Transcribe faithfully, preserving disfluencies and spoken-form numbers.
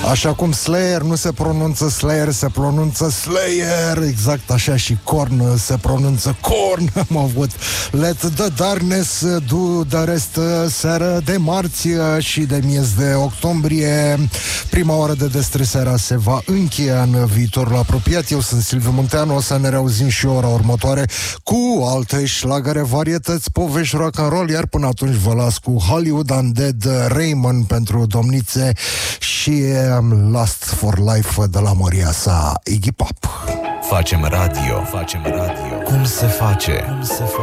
Așa cum Slayer nu se pronunță Slayer, se pronunță Slayer. Exact așa și Korn se pronunță Korn. Am avut Let the Darkness Do the Rest, seară de marți și de miez de octombrie. Prima oră de Destresarea se va încheia în viitorul apropiat. Eu sunt Silviu Munteanu, o să ne reauzim și ora următoare cu alte șlagăre, varietăți, povești, rock and roll, iar până atunci vă las cu Hollywood Undead, Raymond pentru domnițe și Last for Life de la Maria sa, Iggy Pop. Facem radio, facem radio. Cum se face? Cum se face?